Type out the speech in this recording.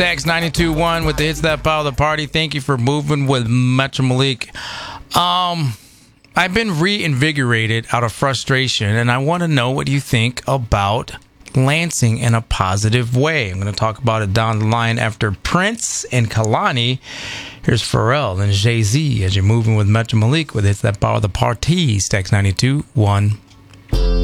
Stax 92.1 with the hits that follow the party. Thank you for moving with Metro Malik. I've been reinvigorated out of frustration, and I want to know what you think about Lansing in a positive way. I'm going to talk about it down the line after Prince and Kalani. Here's Pharrell and Jay-Z as you're moving with Metro Malik with hits that follow the party. Stax 92.1.